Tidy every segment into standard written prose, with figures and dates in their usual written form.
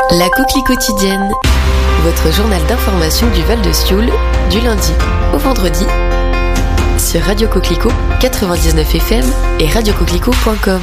La Coquelie quotidienne, votre journal d'information du Val de Sioule, du lundi au vendredi, sur Radio Coquelicot 99 FM et radiocoquelicot.com.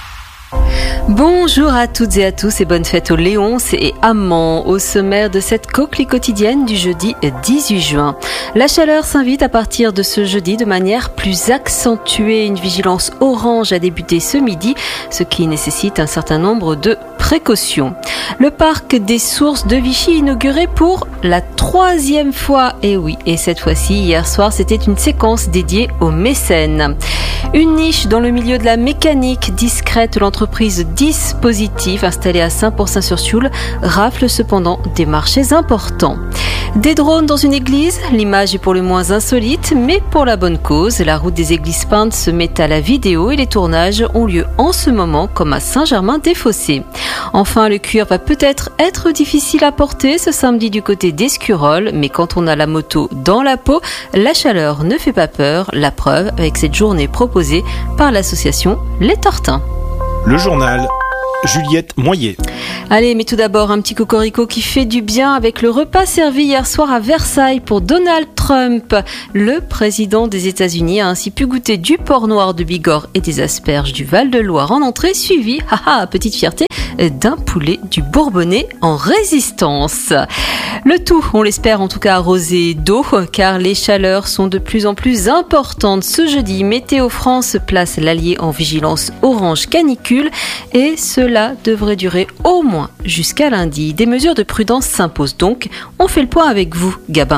Bonjour à toutes et à tous et bonne fête aux Léonces et amants. Au sommaire de cette coquelie quotidienne du jeudi 18 juin. La chaleur s'invite à partir de ce jeudi de manière plus accentuée. Une vigilance orange a débuté ce midi, ce qui nécessite un certain nombre de précautions. Le parc des Sources de Vichy inauguré pour la 3e fois. Et oui, et cette fois-ci, hier soir, c'était une séquence dédiée aux mécènes. Une niche dans le milieu de la mécanique discrète, l'entreprise Dispositif, installée à Saint-Pourçain-sur-Sioule, rafle cependant des marchés importants. Des drones dans une église, l'image est pour le moins insolite, mais pour la bonne cause. La route des Églises peintes se met à la vidéo et les tournages ont lieu en ce moment, comme à Saint-Germain-des-Fossés. Enfin, le cuir va peut-être être difficile à porter ce samedi du côté d'Escurolles, mais quand on a la moto dans la peau, la chaleur ne fait pas peur. La preuve avec cette journée proposée par l'association Les Tortins. Le journal, Juliette Moyer. Allez, mais tout d'abord, un petit cocorico qui fait du bien avec le repas servi hier soir à Versailles pour Donald Trump. Le président des États-Unis a ainsi pu goûter du porc noir de Bigorre et des asperges du Val-de-Loire en entrée, suivi, petite fierté, d'un poulet du Bourbonnais en résistance. Le tout, on l'espère en tout cas arrosé d'eau, car les chaleurs sont de plus en plus importantes. Ce jeudi, Météo France place l'Allier en vigilance orange canicule et cela devrait durer au moins jusqu'à lundi. Des mesures de prudence s'imposent donc. On fait le point avec vous, Gabin.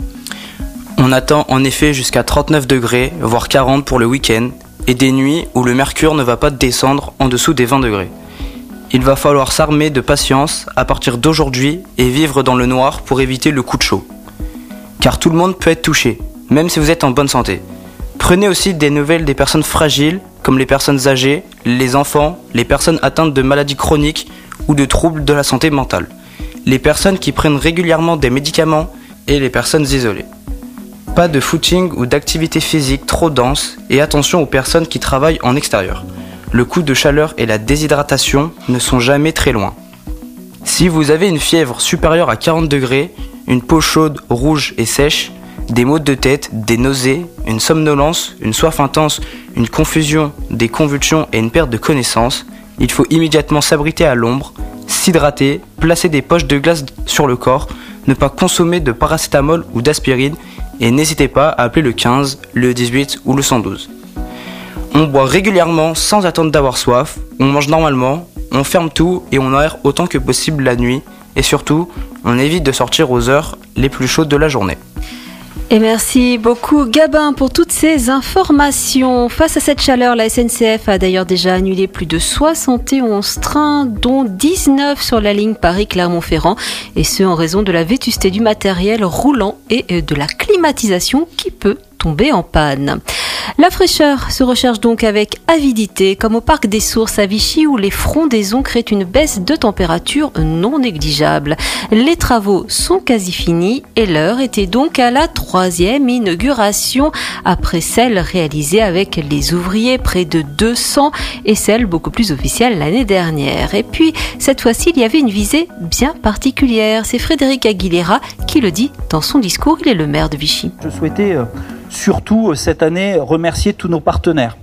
On attend en effet jusqu'à 39 degrés, voire 40 pour le week-end, et des nuits où le mercure ne va pas descendre en dessous des 20 degrés. Il va falloir s'armer de patience à partir d'aujourd'hui et vivre dans le noir pour éviter le coup de chaud. Car tout le monde peut être touché, même si vous êtes en bonne santé. Prenez aussi des nouvelles des personnes fragiles, comme les personnes âgées, les enfants, les personnes atteintes de maladies chroniques ou de troubles de la santé mentale, les personnes qui prennent régulièrement des médicaments et les personnes isolées. Pas de footing ou d'activité physique trop dense et attention aux personnes qui travaillent en extérieur. Le coup de chaleur et la déshydratation ne sont jamais très loin. Si vous avez une fièvre supérieure à 40 degrés, une peau chaude, rouge et sèche, des maux de tête, des nausées, une somnolence, une soif intense, une confusion, des convulsions et une perte de connaissance, il faut immédiatement s'abriter à l'ombre, s'hydrater, placer des poches de glace sur le corps, ne pas consommer de paracétamol ou d'aspirine et n'hésitez pas à appeler le 15, le 18 ou le 112. On boit régulièrement sans attendre d'avoir soif, on mange normalement, on ferme tout et on aère autant que possible la nuit et surtout, on évite de sortir aux heures les plus chaudes de la journée. Et merci beaucoup Gabin pour toutes ces informations. Face à cette chaleur, la SNCF a d'ailleurs déjà annulé plus de 71 trains, dont 19 sur la ligne Paris-Clermont-Ferrand, et ce en raison de la vétusté du matériel roulant et de la climatisation qui peut tomber en panne. La fraîcheur se recherche donc avec avidité, comme au parc des Sources à Vichy où les frondaisons créent une baisse de température non négligeable. Les travaux sont quasi finis et l'heure était donc à la 3e inauguration après celle réalisée avec les ouvriers, près de 200, et celle beaucoup plus officielle l'année dernière. Et puis, cette fois-ci, il y avait une visée bien particulière. C'est Frédéric Aguilera qui le dit dans son discours. Il est le maire de Vichy. Je souhaitais surtout cette année remercier tous nos partenaires,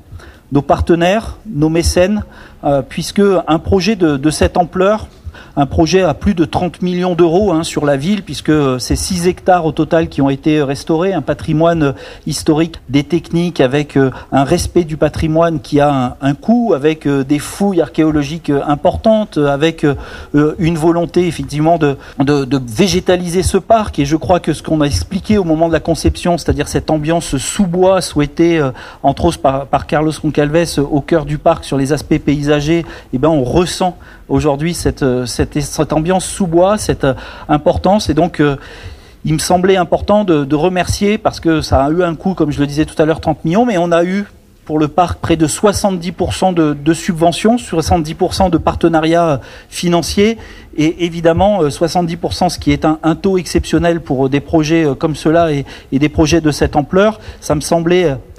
nos mécènes, puisque un projet de cette ampleur, un projet à plus de 30 millions d'euros sur la ville, puisque c'est 6 hectares au total qui ont été restaurés, un patrimoine historique, des techniques avec un respect du patrimoine qui a un coût, avec des fouilles archéologiques importantes, avec une volonté effectivement de végétaliser ce parc. Et je crois que ce qu'on a expliqué au moment de la conception, c'est-à-dire cette ambiance sous-bois souhaitée entre autres par Carlos Goncalves au cœur du parc sur les aspects paysagers, on ressent aujourd'hui cette ambiance sous-bois, cette importance. Et donc, il me semblait important de remercier, parce que ça a eu un coût, comme je le disais tout à l'heure, 30 millions, mais on a eu pour le parc près de 70% de subventions, 70% de partenariats financiers, et évidemment 70%, ce qui est un taux exceptionnel pour des projets comme cela et des projets de cette ampleur. Ça me semblait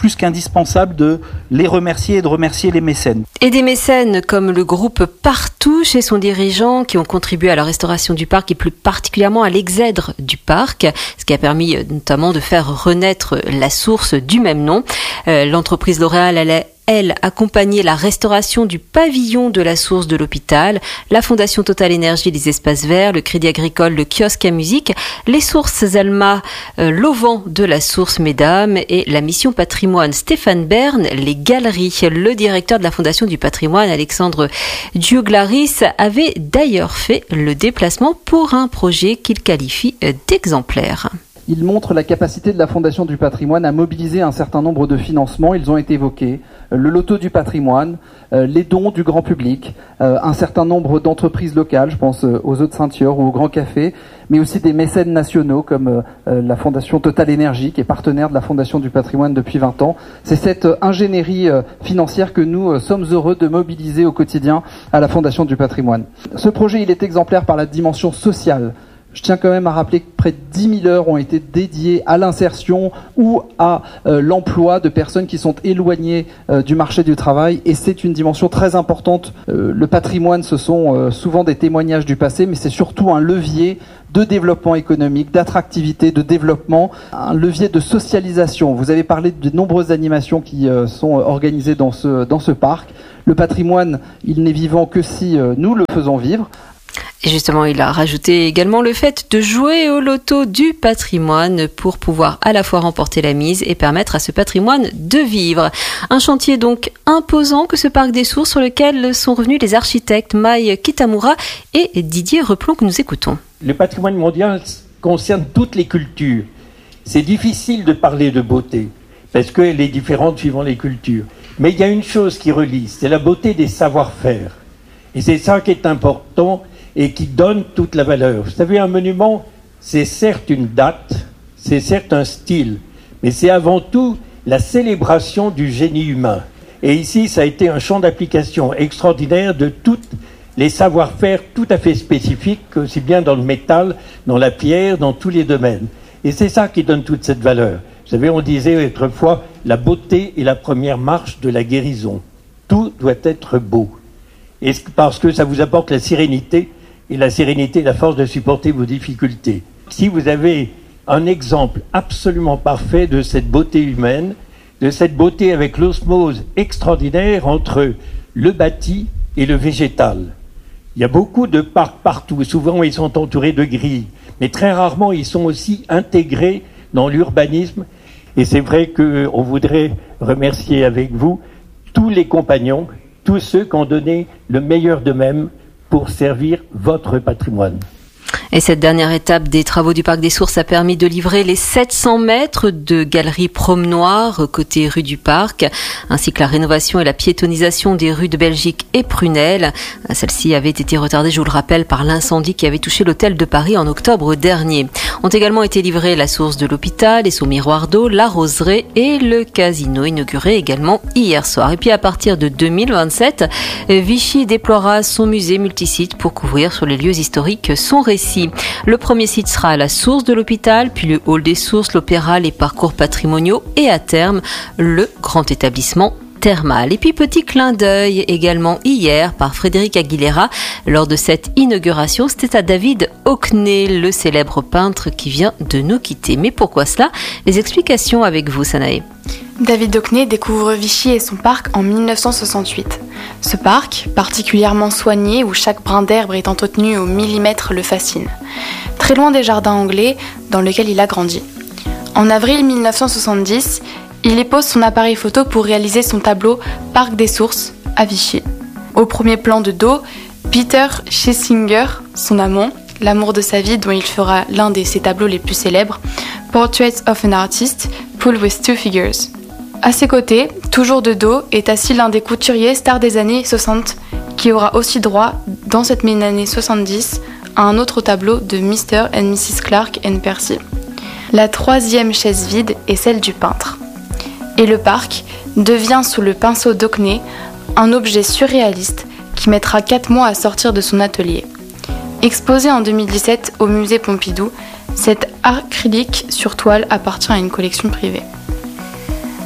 plus qu'indispensable de les remercier et de remercier les mécènes. Et des mécènes comme le groupe Partouche et son dirigeant qui ont contribué à la restauration du parc et plus particulièrement à l'exèdre du parc, ce qui a permis notamment de faire renaître la source du même nom. L'entreprise L'Oréal allait accompagner la restauration du pavillon de la source de l'hôpital, la Fondation Total Énergie, les espaces verts, le Crédit Agricole, le kiosque à musique, les sources Alma, l'auvent de la source Mesdames et la mission patrimoine Stéphane Bern, les galeries. Le directeur de la Fondation du patrimoine, Alexandre Diouglaris, avait d'ailleurs fait le déplacement pour un projet qu'il qualifie d'exemplaire. Il montre la capacité de la Fondation du patrimoine à mobiliser un certain nombre de financements. Ils ont été évoqués. Le loto du patrimoine, les dons du grand public, un certain nombre d'entreprises locales, je pense aux Eaux de Saint-Thior ou au Grand Café, mais aussi des mécènes nationaux comme la Fondation Total Énergie, qui est partenaire de la Fondation du patrimoine depuis 20 ans. C'est cette ingénierie financière que nous sommes heureux de mobiliser au quotidien à la Fondation du patrimoine. Ce projet, il est exemplaire par la dimension sociale. Je tiens quand même à rappeler que près de 10 000 heures ont été dédiées à l'insertion ou à l'emploi de personnes qui sont éloignées du marché du travail, et c'est une dimension très importante. Le patrimoine, ce sont souvent des témoignages du passé, mais c'est surtout un levier de développement économique, d'attractivité, de développement, un levier de socialisation. Vous avez parlé de nombreuses animations qui sont organisées dans ce parc. Le patrimoine, il n'est vivant que si nous le faisons vivre. Et justement, il a rajouté également le fait de jouer au loto du patrimoine pour pouvoir à la fois remporter la mise et permettre à ce patrimoine de vivre. Un chantier donc imposant que ce parc des Sources, sur lequel sont revenus les architectes Mai Kitamura et Didier Replon que nous écoutons. Le patrimoine mondial concerne toutes les cultures. C'est difficile de parler de beauté parce qu'elle est différente suivant les cultures. Mais il y a une chose qui relie, c'est la beauté des savoir-faire. Et c'est ça qui est important et qui donne toute la valeur. Vous savez, un monument, c'est certes une date, c'est certes un style, mais c'est avant tout la célébration du génie humain. Et ici, ça a été un champ d'application extraordinaire de tous les savoir-faire tout à fait spécifiques, aussi bien dans le métal, dans la pierre, dans tous les domaines. Et c'est ça qui donne toute cette valeur. Vous savez, on disait autrefois, la beauté est la première marche de la guérison. Tout doit être beau. Et parce que ça vous apporte la sérénité, et la sérénité, la force de supporter vos difficultés. Si vous avez un exemple absolument parfait de cette beauté humaine, de cette beauté avec l'osmose extraordinaire entre le bâti et le végétal. Il y a beaucoup de parcs partout, souvent ils sont entourés de grilles, mais très rarement ils sont aussi intégrés dans l'urbanisme. Et c'est vrai qu'on voudrait remercier avec vous tous les compagnons, tous ceux qui ont donné le meilleur d'eux-mêmes pour servir votre patrimoine. Et cette dernière étape des travaux du Parc des Sources a permis de livrer les 700 mètres de galerie promenoir côté rue du Parc, ainsi que la rénovation et la piétonisation des rues de Belgique et Prunelle. Celle-ci avait été retardée, je vous le rappelle, par l'incendie qui avait touché l'hôtel de Paris en octobre dernier. Ont également été livrés la source de l'hôpital et son miroir d'eau, la roseraie et le casino inauguré également hier soir. Et puis à partir de 2027, Vichy déploiera son musée multisite pour couvrir sur les lieux historiques son récit. Le premier site sera à la source de l'hôpital, puis le hall des sources, l'opéra, les parcours patrimoniaux et à terme, le grand établissement thermal. Et puis petit clin d'œil également hier par Frédéric Aguilera lors de cette inauguration. C'était à David Hockney, le célèbre peintre qui vient de nous quitter. Mais pourquoi cela? Les explications avec vous, Sanae. David Hockney découvre Vichy et son parc en 1968. Ce parc, particulièrement soigné où chaque brin d'herbe est entretenu au millimètre, le fascine. Très loin des jardins anglais dans lesquels il a grandi. En avril 1970, il y pose son appareil photo pour réaliser son tableau Parc des Sources à Vichy. Au premier plan de dos, Peter Schlesinger, son amant, l'amour de sa vie dont il fera l'un de ses tableaux les plus célèbres, Portrait of an Artist, Pulled with Two Figures. À ses côtés, toujours de dos, est assis l'un des couturiers stars des années 60, qui aura aussi droit, dans cette même année 70, à un autre tableau de Mr. and Mrs. Clark and Percy. La troisième chaise vide est celle du peintre. Et le parc devient sous le pinceau d'Hockney un objet surréaliste qui mettra 4 mois à sortir de son atelier. Exposé en 2017 au musée Pompidou, cet acrylique sur toile appartient à une collection privée.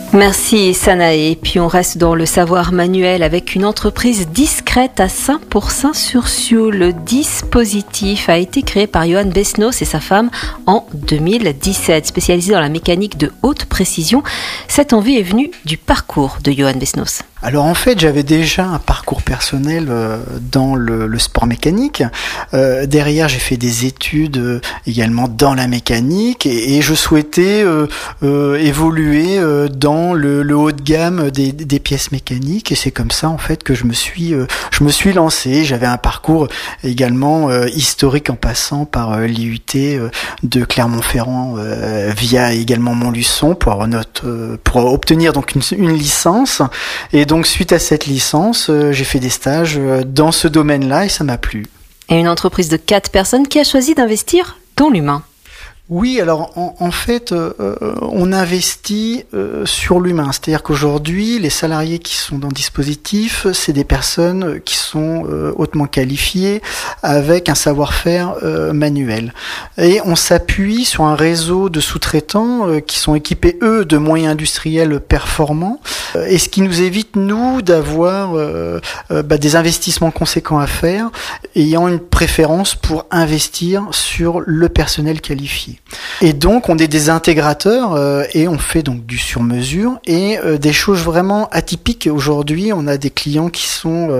Merci Sanae. Et puis on reste dans le savoir manuel avec une entreprise discrète à Saint-Pourçain-sur-Sioule. Le dispositif a été créé par Johan Besnos et sa femme en 2017. Spécialisé dans la mécanique de haute précision, cette envie est venue du parcours de Johan Besnos. Alors en fait, j'avais déjà un parcours personnel dans le sport mécanique. Derrière, j'ai fait des études également dans la mécanique et je souhaitais évoluer dans le haut de gamme des pièces mécaniques. Et c'est comme ça en fait que je me suis lancé. J'avais un parcours également historique en passant par l'IUT de Clermont-Ferrand via également Montluçon pour obtenir donc une licence. Et donc, suite à cette licence, j'ai fait des stages dans ce domaine-là et ça m'a plu. Et une entreprise de 4 personnes qui a choisi d'investir dans l'humain. Oui, alors en fait, on investit sur l'humain. C'est-à-dire qu'aujourd'hui, les salariés qui sont dans le dispositif, c'est des personnes qui sont hautement qualifiées avec un savoir-faire manuel. Et on s'appuie sur un réseau de sous-traitants qui sont équipés, eux, de moyens industriels performants. Et ce qui nous évite, nous, d'avoir des investissements conséquents à faire, ayant une préférence pour investir sur le personnel qualifié. Et donc on est des intégrateurs et on fait donc du sur-mesure et des choses vraiment atypiques. Aujourd'hui, on a des clients qui sont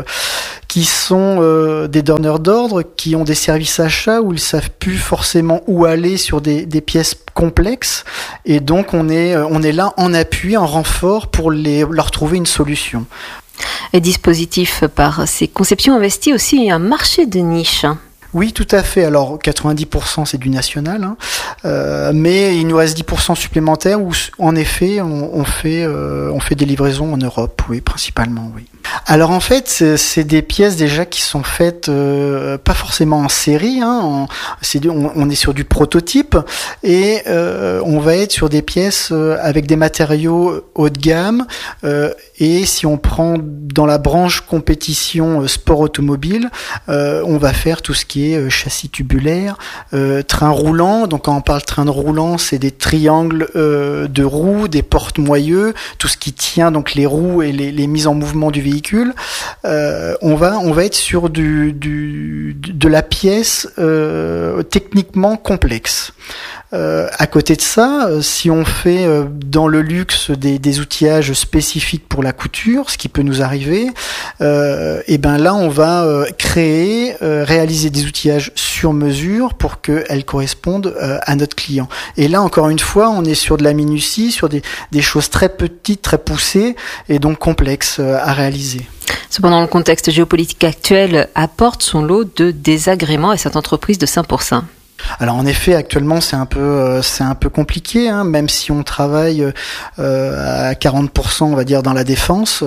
des donneurs d'ordre, qui ont des services achats où ils savent plus forcément où aller sur des pièces complexes. Et donc on est là en appui, en renfort pour leur trouver une solution. Et dispositif, par ses conceptions, investit aussi un marché de niche. Oui, tout à fait. Alors, 90% c'est du national, mais il nous reste 10% supplémentaires où, en effet, on fait des livraisons en Europe, oui, principalement, oui. Alors en fait, c'est des pièces déjà qui sont faites pas forcément en série, on est sur du prototype et on va être sur des pièces avec des matériaux haut de gamme et si on prend dans la branche compétition sport automobile, on va faire tout ce qui est châssis tubulaire, train roulant. Donc quand on parle train de roulant, c'est des triangles de roues, des porte-moyeux, tout ce qui tient donc les roues et les mises en mouvement du véhicule. On va être sur de la pièce techniquement complexe. À côté de ça, si on fait dans le luxe des outillages spécifiques pour la couture, ce qui peut nous arriver, et ben là on va réaliser des outillages sur mesure pour qu'elles correspondent à notre client. Et là encore une fois, on est sur de la minutie, sur des choses très petites, très poussées et donc complexes à réaliser. Cependant, le contexte géopolitique actuel apporte son lot de désagréments à cette entreprise de Saint-Pourçain. Alors en effet, actuellement c'est un peu compliqué, même si on travaille à 40%, on va dire, dans la défense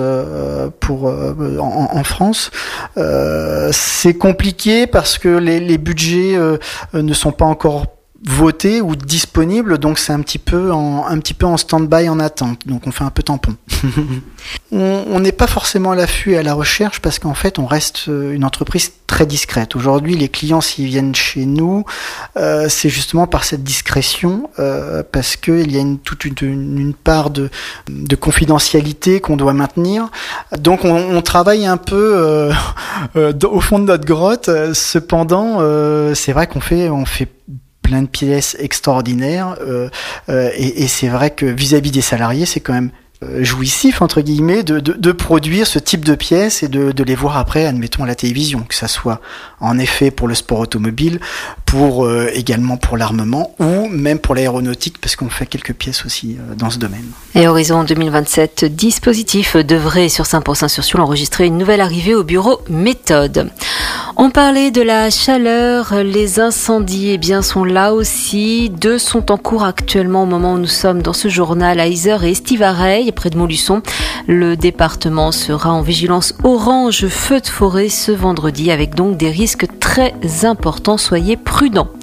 en France. C'est compliqué parce que les budgets ne sont pas encore voté ou disponible, donc c'est un petit peu en stand-by, en attente, donc on fait un peu tampon. On n'est pas forcément à l'affût et à la recherche parce qu'en fait on reste une entreprise très discrète. Aujourd'hui les clients s'ils viennent chez nous, c'est justement par cette discrétion, parce qu'il y a toute une part de confidentialité qu'on doit maintenir. Donc on travaille un peu au fond de notre grotte. Cependant c'est vrai qu'on fait plein de pièces extraordinaires et c'est vrai que vis-à-vis des salariés, c'est quand même jouissif entre guillemets de produire ce type de pièces et de les voir après, admettons, à la télévision, que ça soit en effet pour le sport automobile, pour également pour l'armement ou même pour l'aéronautique, parce qu'on fait quelques pièces aussi dans ce domaine. Et horizon 2027, dispositif devrait sur Saint-Pourçain-sur-Sioule enregistrer une nouvelle arrivée au bureau méthode. On parlait de la chaleur, les incendies sont là aussi. 2 sont en cours actuellement au moment où nous sommes dans ce journal à Yzeure et Estivareil, près de Montluçon. Le département sera en vigilance orange feu de forêt ce vendredi avec donc des risques très importants. Soyez prudents.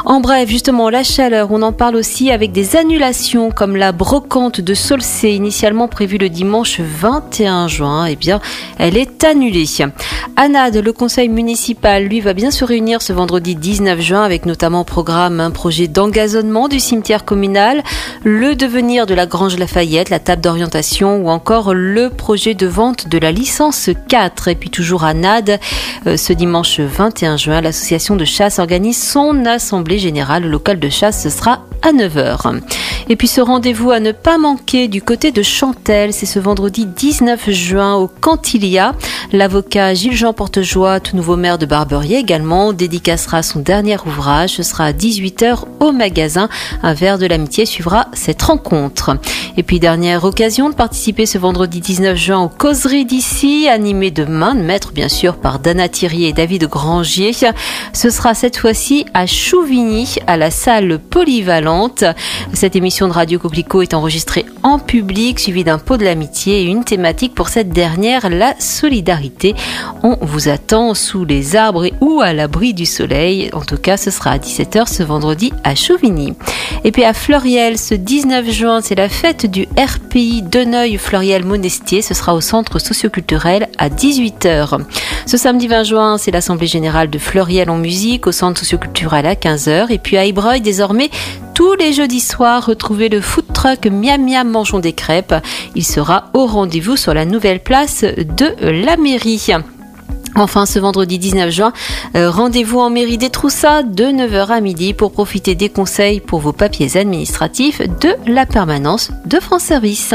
En bref, justement, la chaleur, on en parle aussi avec des annulations comme la brocante de Saulcé, initialement prévue le dimanche 21 juin. Eh bien, elle est annulée. À Nade, le conseil municipal, lui, va bien se réunir ce vendredi 19 juin avec notamment au programme un projet d'engazonnement du cimetière communal, le devenir de la Grange Lafayette, la table d'orientation ou encore le projet de vente de la licence 4. Et puis toujours à Nade, ce dimanche 21 juin, l'association de chasse organise son assemblée générale. Le local de chasse, ce sera à 9h. Et puis ce rendez-vous à ne pas manquer du côté de Chantelle, c'est ce vendredi 19 juin au Cantilia. L'avocat Gilles-Jean Portejoie, tout nouveau maire de Barberié également, dédicacera son dernier ouvrage. Ce sera à 18h au magasin. Un verre de l'amitié suivra cette rencontre. Et puis dernière occasion de participer ce vendredi 19 juin aux causeries d'ici, animées de main de maître bien sûr par Dana Thierry et David Grangier. Ce sera cette fois-ci à Chouvigny, à la salle polyvalente. Cette émission de Radio Coquelicot est enregistrée en public, suivie d'un pot de l'amitié et une thématique pour cette dernière, la solidarité. On vous attend sous les arbres ou à l'abri du soleil. En tout cas, ce sera à 17h ce vendredi à Chouvigny. Et puis à Fleuriel, ce 19 juin, c'est la fête du RPI Deneuil-Fleuriel-Monestier. Ce sera au centre socioculturel à 18h. Ce samedi 20 juin, c'est l'Assemblée générale de Fleuriel en musique au centre socioculturel à 15h. Et puis à Ibreuil, désormais, tous les jeudis soirs, retrouvez le food truck Miam Miam Mangeons des crêpes. Il sera au rendez-vous sur la nouvelle place de la mairie. Enfin, ce vendredi 19 juin, rendez-vous en mairie des Troussas de 9h à midi pour profiter des conseils pour vos papiers administratifs de la permanence de France Service.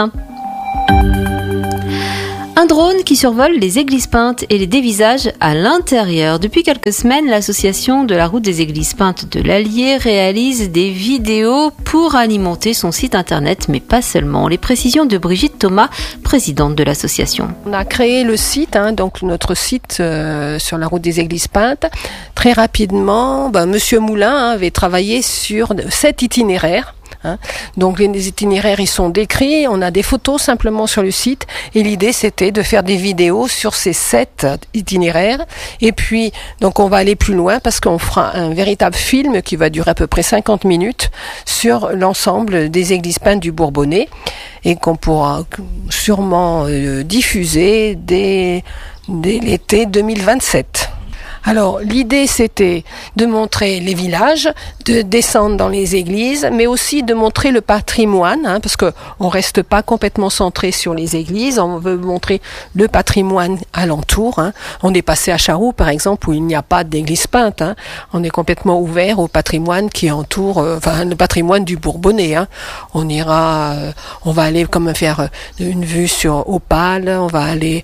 Un drone qui survole les églises peintes et les dévisages à l'intérieur. Depuis quelques semaines, l'association de la route des églises peintes de l'Allier réalise des vidéos pour alimenter son site internet, mais pas seulement. Les précisions de Brigitte Thomas, présidente de l'association. On a créé le site, donc notre site sur la route des églises peintes. Très rapidement, Monsieur Moulin avait travaillé sur 7 itinéraires. Donc les itinéraires ils sont décrits, on a des photos simplement sur le site et l'idée c'était de faire des vidéos sur ces 7 itinéraires et puis donc on va aller plus loin parce qu'on fera un véritable film qui va durer à peu près 50 minutes sur l'ensemble des églises peintes du Bourbonnais et qu'on pourra sûrement diffuser dès l'été 2027. Alors, l'idée, c'était de montrer les villages, de descendre dans les églises, mais aussi de montrer le patrimoine, parce que on reste pas complètement centré sur les églises, on veut montrer le patrimoine alentour. On est passé à Charroux, par exemple, où il n'y a pas d'église peinte. On est complètement ouvert au patrimoine qui entoure, le patrimoine du Bourbonnais. On ira, on va aller comme faire une vue sur Opale, on va aller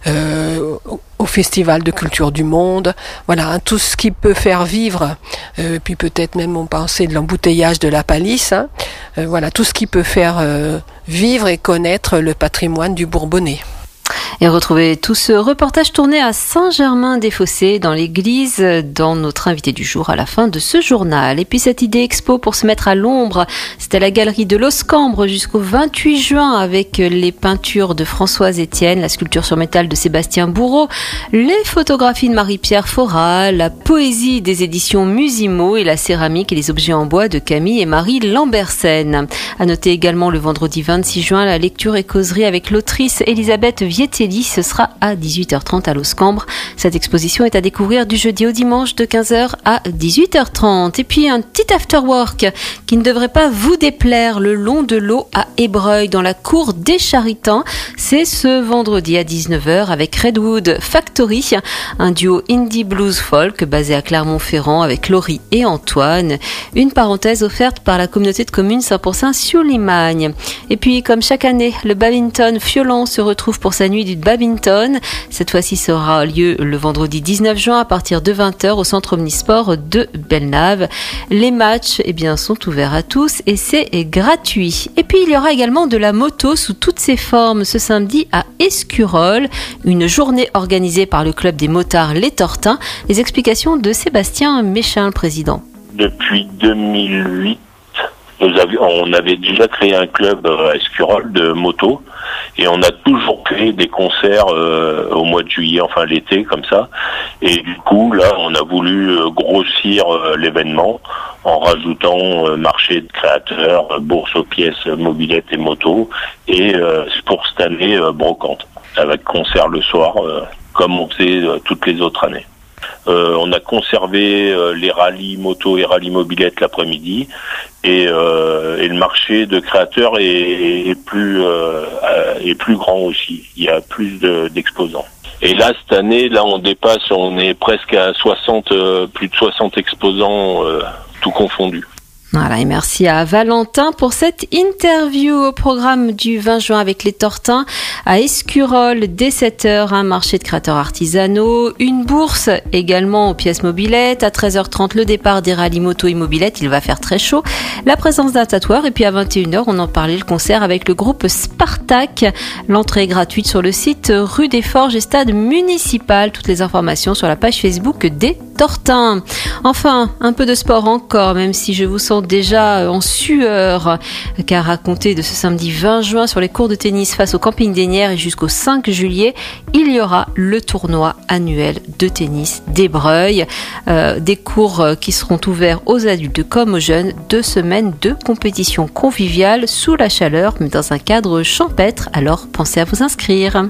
au Festival de Culture du Monde, voilà, tout ce qui peut faire vivre, puis peut-être même on pensait de l'embouteillage de la Palisse, voilà, tout ce qui peut faire vivre et connaître le patrimoine du Bourbonnais. Et retrouvez tout ce reportage tourné à Saint-Germain-des-Fossés dans l'église dans notre invité du jour à la fin de ce journal. Et puis cette idée expo pour se mettre à l'ombre, c'est à la galerie de l'Oscambre jusqu'au 28 juin avec les peintures de Françoise Etienne, la sculpture sur métal de Sébastien Bourreau, les photographies de Marie-Pierre Fora, la poésie des éditions Musimo et la céramique et les objets en bois de Camille et Marie Lambersen. À noter également le vendredi 26 juin la lecture et causerie avec l'autrice Elisabeth Vietelli. Ce sera à 18h30 à l'Oscambre. Cette exposition est à découvrir du jeudi au dimanche de 15h à 18h30. Et puis un petit afterwork qui ne devrait pas vous déplaire le long de l'eau à Ébreuil dans la cour des Charitans. C'est ce vendredi à 19h avec Redwood Factory, un duo indie blues folk basé à Clermont-Ferrand avec Laurie et Antoine. Une parenthèse offerte par la communauté de communes Saint-Pourçain-sur-Limagne. Et puis comme chaque année, le Babington Fiolan se retrouve pour sa nuit du Babington. Cette fois-ci sera lieu le vendredi 19 juin à partir de 20h au centre omnisport de Bellenave. Les matchs sont ouverts à tous et c'est gratuit. Et puis il y aura également de la moto sous toutes ses formes ce samedi à Escurolles, une journée organisée par le club des motards Les Tortins. Les explications de Sébastien Méchin, le président. Depuis 2008, on avait déjà créé un club à Escurolles de moto Et on a toujours fait des concerts au mois de juillet, enfin l'été, comme ça. Et du coup, là, on a voulu grossir l'événement en rajoutant marché de créateurs, bourse aux pièces, mobilettes et motos. Et pour cette année, brocante, avec concert le soir, comme on faisait toutes les autres années. On a conservé les rallyes moto et rallyes mobilettes l'après-midi et le marché de créateurs est plus grand aussi. Il y a plus d'exposants. Et là, cette année, on est presque à plus de 60 exposants, tout confondu. Voilà, et merci à Valentin pour cette interview au programme du 20 juin avec les Tortins à Escurolles dès 7h, un marché de créateurs artisanaux, une bourse également aux pièces mobilettes, à 13h30 le départ des rallyes moto et mobilettes, il va faire très chaud, la présence d'un tatoueur et puis à 21h on en parlait, le concert avec le groupe Spartak, l'entrée est gratuite sur le site rue des Forges et stade municipal, toutes les informations sur la page Facebook des Tortins. Enfin, un peu de sport encore, même si je vous sens déjà en sueur, car à compter de ce samedi 20 juin sur les cours de tennis face au camping des Nières et jusqu'au 5 juillet, il y aura le tournoi annuel de tennis des Breuils, des cours qui seront ouverts aux adultes comme aux jeunes, 2 semaines de compétition conviviale sous la chaleur, mais dans un cadre champêtre, alors pensez à vous inscrire.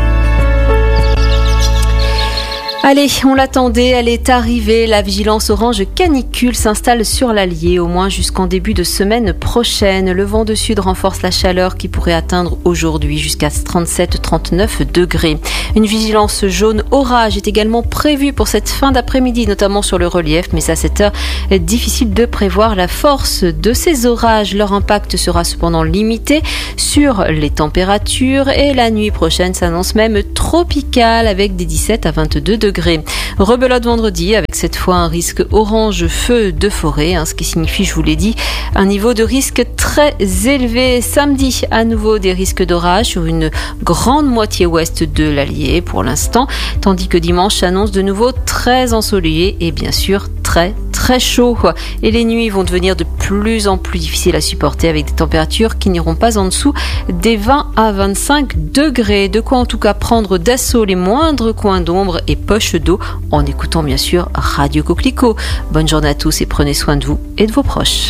Allez, on l'attendait, elle est arrivée. La vigilance orange canicule s'installe sur l'Allier, au moins jusqu'en début de semaine prochaine. Le vent de sud renforce la chaleur qui pourrait atteindre aujourd'hui jusqu'à 37-39 degrés. Une vigilance jaune orage est également prévue pour cette fin d'après-midi, notamment sur le relief, mais à cette heure, difficile de prévoir la force de ces orages. Leur impact sera cependant limité sur les températures et la nuit prochaine s'annonce même tropicale avec des 17 à 22 degrés. Rebelote vendredi avec cette fois un risque orange feu de forêt, ce qui signifie, je vous l'ai dit, un niveau de risque très élevé. Samedi, à nouveau des risques d'orage sur une grande moitié ouest de l'Allier pour l'instant, tandis que dimanche s'annonce de nouveau très ensoleillé et bien sûr très chaud. Et les nuits vont devenir de plus en plus difficiles à supporter avec des températures qui n'iront pas en dessous des 20 à 25 degrés. De quoi en tout cas prendre d'assaut les moindres coins d'ombre et poches d'eau en écoutant bien sûr Radio Coquelicot. Bonne journée à tous et prenez soin de vous et de vos proches.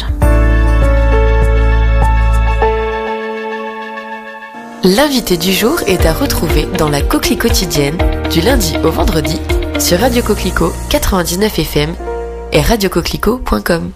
L'invité du jour est à retrouver dans la Coquelicot quotidienne du lundi au vendredi sur Radio Coquelicot 99 FM et radiocoquelicot.com.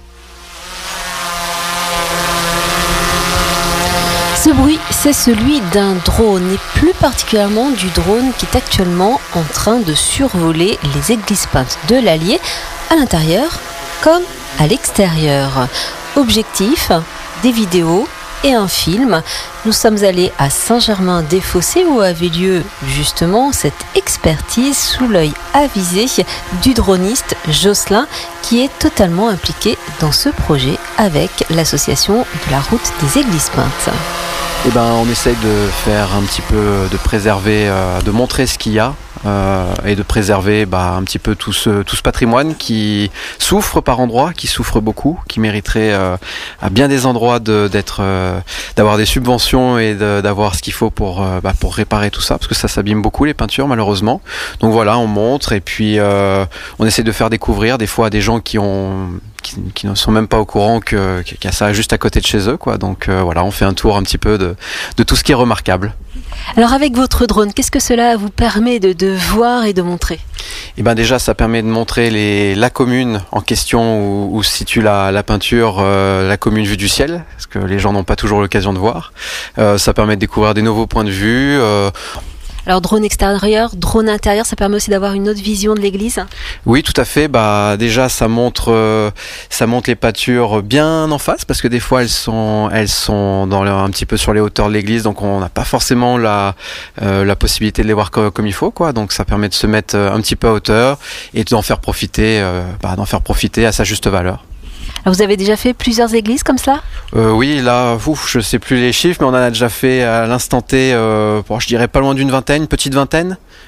Ce bruit, c'est celui d'un drone, et plus particulièrement du drone qui est actuellement en train de survoler les églises peintes de l'Allier, à l'intérieur comme à l'extérieur. Objectif, des vidéos et un film. Nous sommes allés à Saint-Germain-des-Fossés où avait lieu justement cette expertise sous l'œil avisé du droniste Jocelyn qui est totalement impliqué dans ce projet avec l'association de la route des églises peintes. On essaye de faire un petit peu, de préserver, de montrer ce qu'il y a et de préserver un petit peu tout ce patrimoine qui souffre par endroits, qui souffre beaucoup, qui mériterait à bien des endroits d'avoir des subventions et d'avoir ce qu'il faut pour réparer tout ça, parce que ça s'abîme beaucoup les peintures malheureusement. Donc voilà, on montre et puis on essaie de faire découvrir des fois à des gens qui ne sont même pas au courant qu'il y a ça juste à côté de chez eux, quoi. Donc voilà, on fait un tour un petit peu de tout ce qui est remarquable. Alors avec votre drone, qu'est-ce que cela vous permet de voir et de montrer ? Déjà, ça permet de montrer la commune en question où se situe la peinture, la commune vue du ciel, parce que les gens n'ont pas toujours l'occasion de voir. Ça permet de découvrir des nouveaux points de vue. Alors drone extérieur, drone intérieur, ça permet aussi d'avoir une autre vision de l'église ? Oui, tout à fait. Déjà, ça montre les peintures bien en face, parce que des fois elles sont un petit peu sur les hauteurs de l'église, donc on n'a pas forcément la possibilité de les voir comme il faut, quoi. Donc ça permet de se mettre un petit peu à hauteur et d'en faire profiter à sa juste valeur. Alors vous avez déjà fait plusieurs églises comme ça ? Oui, là, je sais plus les chiffres, mais on en a déjà fait à l'instant T, je dirais pas loin d'une vingtaine, une petite vingtaine.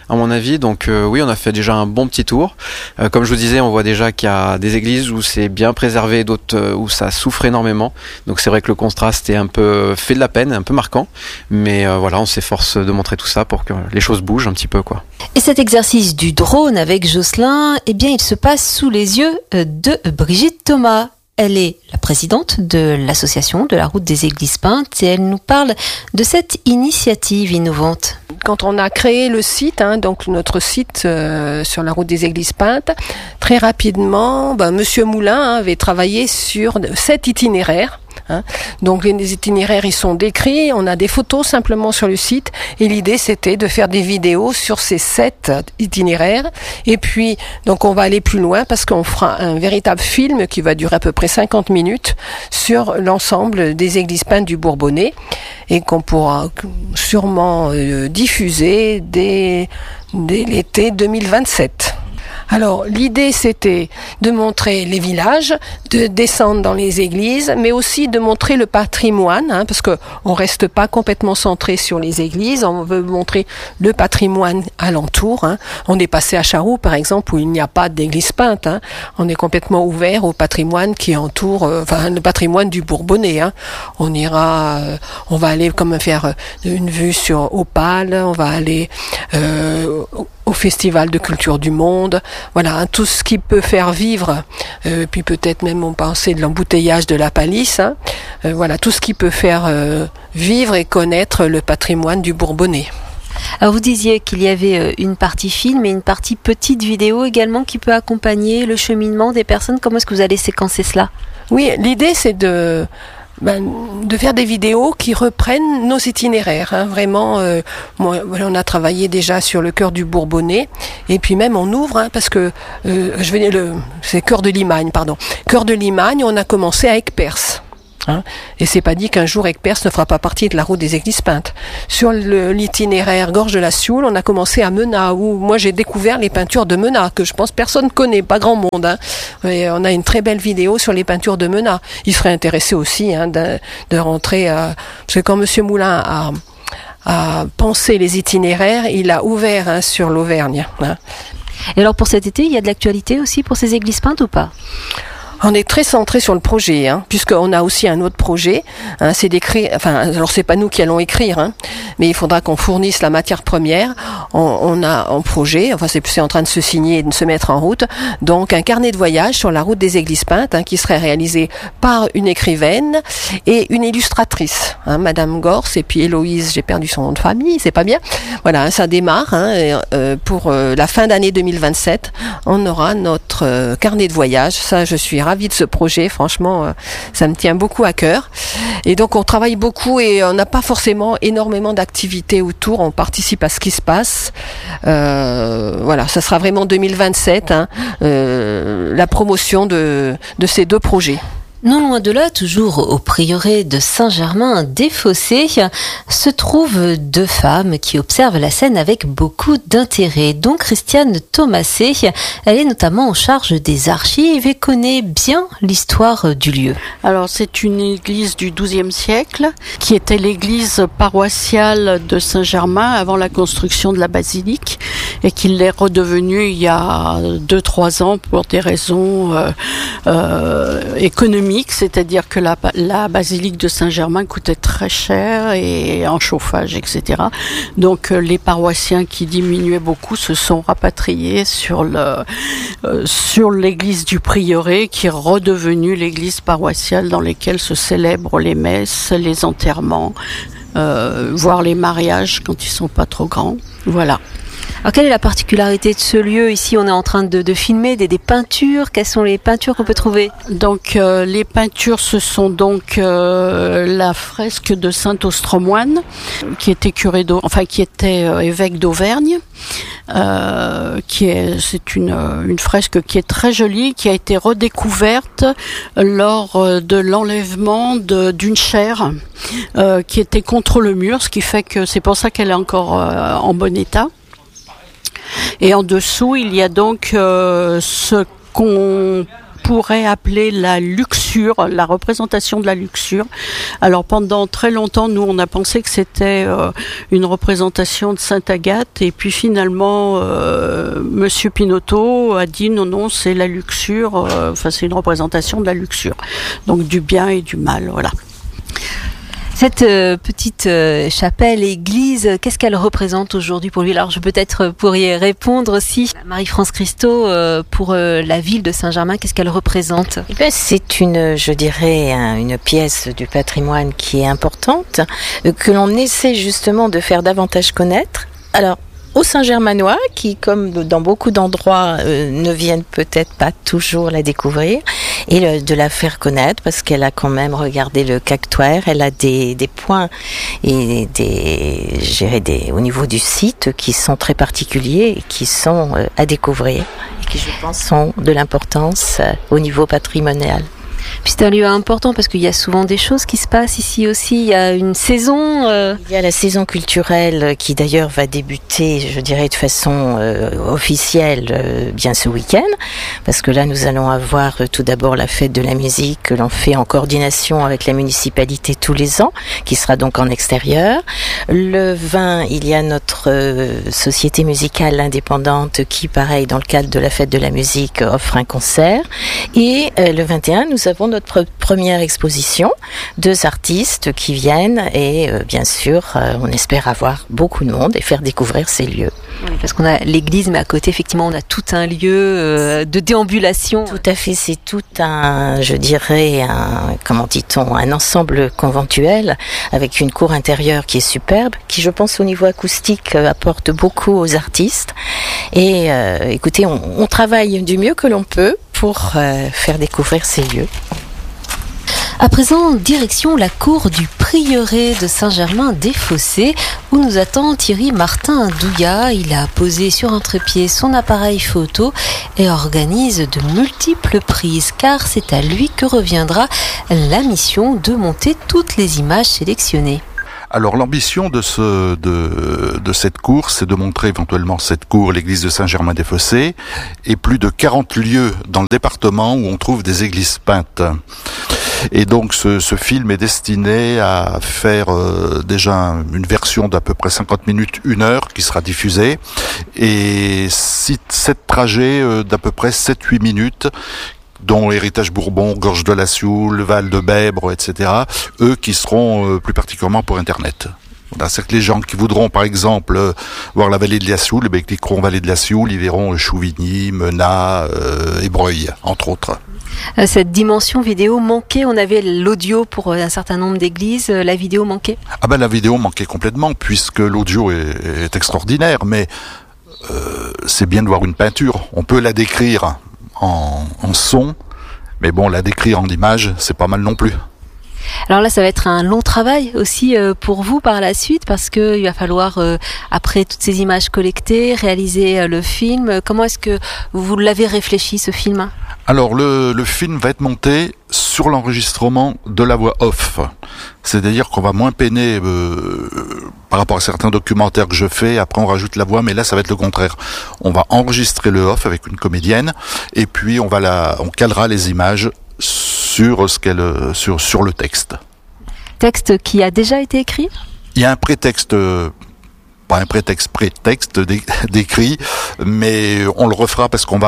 à mon avis. Donc oui, on a fait déjà un bon petit tour. Comme je vous disais, on voit déjà qu'il y a des églises où c'est bien préservé, d'autres où ça souffre énormément. Donc c'est vrai que le contraste est un peu fait de la peine, un peu marquant. Mais voilà, on s'efforce de montrer tout ça pour que les choses bougent un petit peu, quoi. Et cet exercice du drone avec Jocelyn, eh bien, il se passe sous les yeux de Brigitte Thomas. Elle est la présidente de l'association de la route des églises peintes et elle nous parle de cette initiative innovante. Quand on a créé le site, donc notre site sur la route des églises peintes, très rapidement, Monsieur Moulin avait travaillé sur 7 itinéraires. Donc les itinéraires, ils sont décrits, on a des photos simplement sur le site et l'idée c'était de faire des vidéos sur ces 7 itinéraires et puis donc on va aller plus loin parce qu'on fera un véritable film qui va durer à peu près 50 minutes sur l'ensemble des églises peintes du Bourbonnais et qu'on pourra sûrement diffuser dès l'été 2027. Alors, l'idée, c'était de montrer les villages, de descendre dans les églises, mais aussi de montrer le patrimoine, parce que on reste pas complètement centré sur les églises, on veut montrer le patrimoine alentour. On est passé à Charroux, par exemple, où il n'y a pas d'église peinte. On est complètement ouvert au patrimoine qui entoure, le patrimoine du Bourbonnais. On ira, on va aller comme faire une vue sur Opale, on va aller au Festival de Culture du Monde, voilà, tout ce qui peut faire vivre, puis peut-être même on pensait de l'embouteillage de la Palisse, voilà, tout ce qui peut faire vivre et connaître le patrimoine du Bourbonnais. Alors vous disiez qu'il y avait une partie film et une partie petite vidéo également qui peut accompagner le cheminement des personnes. Comment est-ce que vous allez séquencer cela ? Oui, l'idée c'est de faire des vidéos qui reprennent nos itinéraires. Vraiment, on a travaillé déjà sur le cœur du Bourbonnais, et puis même on ouvre, parce que c'est Cœur de Limagne, pardon. Cœur de Limagne, on a commencé à Aigues-Perces. Et c'est pas dit qu'un jour Aigues-Perces ne fera pas partie de la route des églises peintes. Sur l'itinéraire Gorge de la Sioule, on a commencé à Menat, où moi j'ai découvert les peintures de Menat, que je pense personne connaît, pas grand monde. Et on a une très belle vidéo sur les peintures de Menat. Il serait intéressé aussi de rentrer, parce que quand Monsieur Moulin a pensé les itinéraires, il a ouvert sur l'Auvergne. Et alors pour cet été, il y a de l'actualité aussi pour ces églises peintes ou pas ? On est très centré sur le projet, puisqu'on a aussi un autre projet, c'est d'écrire, alors c'est pas nous qui allons écrire, mais il faudra qu'on fournisse la matière première. On a un projet, c'est en train de se signer et de se mettre en route, donc un carnet de voyage sur la route des églises peintes, qui serait réalisé par une écrivaine et une illustratrice, Madame Gorce, et puis Héloïse, j'ai perdu son nom de famille, c'est pas bien. Voilà, ça démarre, pour la fin d'année 2027, on aura notre carnet de voyage. Ça, je suis ravie de ce projet, franchement, ça me tient beaucoup à cœur. Et donc on travaille beaucoup et on n'a pas forcément énormément d'activités autour, on participe à ce qui se passe. Voilà, ça sera vraiment 2027, la promotion de ces 2 projets. Non loin de là, toujours au prieuré de Saint-Germain-des-Fossés, se trouvent 2 femmes qui observent la scène avec beaucoup d'intérêt, dont Christiane Thomasé. Elle est notamment en charge des archives et connaît bien l'histoire du lieu. Alors c'est une église du XIIe siècle qui était l'église paroissiale de Saint-Germain avant la construction de la basilique et qui l'est redevenue il y a 2-3 ans pour des raisons économiques. C'est-à-dire que la basilique de Saint-Germain coûtait très cher et en chauffage, etc. Donc les paroissiens qui diminuaient beaucoup se sont rapatriés sur l'église du prieuré qui est redevenue l'église paroissiale dans laquelle se célèbrent les messes, les enterrements, voire les mariages quand ils sont pas trop grands. Voilà. Alors quelle est la particularité de ce lieu ? Ici on est en train de filmer des peintures. Quelles sont les peintures qu'on peut trouver ? Donc les peintures, ce sont donc la fresque de Saint Ostromoine qui était qui était évêque d'Auvergne. C'est une fresque qui est très jolie, qui a été redécouverte lors de l'enlèvement d'une chaire qui était contre le mur, ce qui fait que c'est pour ça qu'elle est encore en bon état. Et en dessous, il y a donc ce qu'on pourrait appeler la luxure, la représentation de la luxure. Alors pendant très longtemps, nous on a pensé que c'était une représentation de Sainte Agathe, et puis finalement Monsieur Pinotto a dit non, c'est la luxure, c'est une représentation de la luxure, donc du bien et du mal, voilà. Cette petite chapelle, église, qu'est-ce qu'elle représente aujourd'hui pour lui? Alors, je peut-être pourrais répondre aussi. Marie-France Christo, pour la ville de Saint-Germain, qu'est-ce qu'elle représente? C'est une pièce du patrimoine qui est importante, que l'on essaie justement de faire davantage connaître. Alors, aux Saint-Germanois, qui, comme dans beaucoup d'endroits, ne viennent peut-être pas toujours la découvrir, et de la faire connaître, parce qu'elle a quand même regardé le Cactuaire, elle a des points et au niveau du site qui sont très particuliers et qui sont à découvrir, et qui, je pense, sont de l'importance au niveau patrimonial. Puis c'est un lieu important parce qu'il y a souvent des choses qui se passent ici aussi. Il y a une saison. Il y a la saison culturelle qui d'ailleurs va débuter, je dirais, de façon officielle bien ce week-end. Parce que là, nous allons avoir tout d'abord la fête de la musique que l'on fait en coordination avec la municipalité tous les ans, qui sera donc en extérieur. Le 20, il y a notre société musicale indépendante qui, pareil, dans le cadre de la fête de la musique, offre un concert. Et le 21, nous avons notre première exposition, 2 artistes qui viennent et bien sûr on espère avoir beaucoup de monde et faire découvrir ces lieux. Oui, parce qu'on a l'église, mais à côté effectivement on a tout un lieu de déambulation. Tout à fait, c'est tout un, je dirais, un ensemble conventuel avec une cour intérieure qui est superbe, qui je pense au niveau acoustique apporte beaucoup aux artistes. Et écoutez, on travaille du mieux que l'on peut pour faire découvrir ces lieux. À présent, direction la cour du prieuré de Saint-Germain-des-Fossés, où nous attend Thierry Martin Douillat. Il a posé sur un trépied son appareil photo et organise de multiples prises, car c'est à lui que reviendra la mission de monter toutes les images sélectionnées. Alors l'ambition de cette cour, c'est de montrer éventuellement cette cour, l'église de Saint-Germain-des-Fossés, et plus de 40 lieux dans le département où on trouve des églises peintes. Et donc ce film est destiné à faire déjà une version d'à peu près 50 minutes, 1 heure, qui sera diffusée, et 7 trajets d'à peu près 7-8 minutes, dont Héritage Bourbon, Gorge de la Sioule, Val de Bèbre, etc., eux qui seront plus particulièrement pour Internet. Voilà, c'est que les gens qui voudront, par exemple, voir la vallée de la Sioule, ils cliqueront vallée de la Sioule, ils verront Chouvigny, Menat et Breuil, entre autres. Cette dimension vidéo manquait, on avait l'audio pour un certain nombre d'églises, la vidéo manquait? La vidéo manquait complètement, puisque l'audio est extraordinaire, mais c'est bien de voir une peinture. On peut la décrire en son, mais bon, la décrire en image, c'est pas mal non plus. Alors là, ça va être un long travail aussi pour vous par la suite, parce que il va falloir, après toutes ces images collectées, réaliser le film. Comment est-ce que vous l'avez réfléchi, ce film? Alors le film va être monté sur l'enregistrement de la voix off. C'est-à-dire qu'on va moins peiner par rapport à certains documentaires que je fais. Après on rajoute la voix, mais là ça va être le contraire. On va enregistrer le off avec une comédienne, et puis on calera les images sur sur le texte. Texte qui a déjà été écrit? Il y a un prétexte. Pas un prétexte décrit, mais on le refera parce qu'on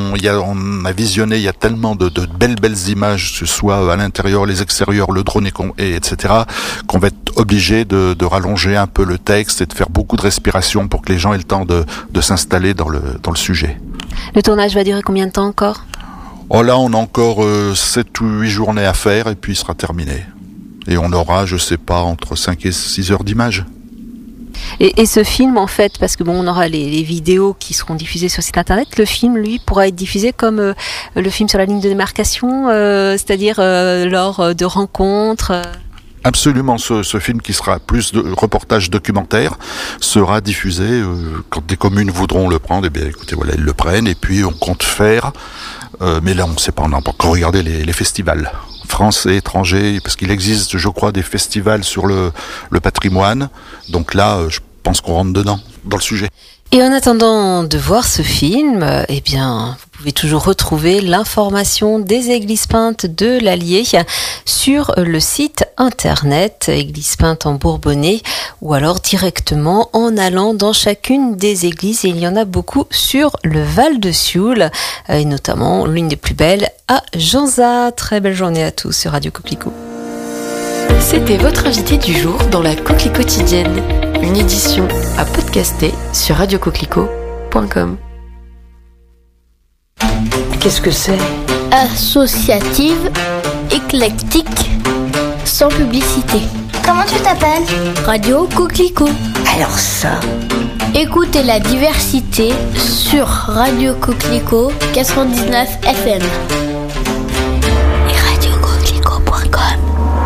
a visionné, il y a tellement de belles images, que ce soit à l'intérieur, les extérieurs, le drone etc., qu'on va être obligé de rallonger un peu le texte et de faire beaucoup de respiration pour que les gens aient le temps de s'installer dans le sujet. Le tournage va durer combien de temps encore? Là, on a encore 7 ou 8 journées à faire et puis il sera terminé. Et on aura, je sais pas, entre 5 et 6 heures d'images. Et ce film, en fait, parce que on aura les vidéos qui seront diffusées sur site internet, le film, lui, pourra être diffusé comme le film sur la ligne de démarcation, c'est-à-dire lors de rencontres. Absolument, ce film qui sera plus de reportage documentaire sera diffusé quand des communes voudront le prendre. Eh bien, écoutez, voilà, ils le prennent et puis on compte faire. Mais là, on ne sait pas, on n'a pas encore regardé les festivals. France et étrangers, parce qu'il existe, je crois, des festivals sur le patrimoine. Donc là, je pense qu'on rentre dedans, dans le sujet. Et en attendant de voir ce film, eh bien, vous Vous pouvez toujours retrouver l'information des églises peintes de l'Allier sur le site internet Église peinte en Bourbonnais ou alors directement en allant dans chacune des églises. Et il y en a beaucoup sur le Val de Sioule et notamment l'une des plus belles à Janzat. Très belle journée à tous sur Radio Coquelicot. C'était votre invité du jour dans la Coquelicot quotidienne, une édition à podcaster sur radiocoquelicot.com. Qu'est-ce que c'est ? Associative, éclectique, sans publicité. Comment tu t'appelles ? Radio Coquelicot. Alors ça. Écoutez la diversité sur Radio Coquelicot 99 FM.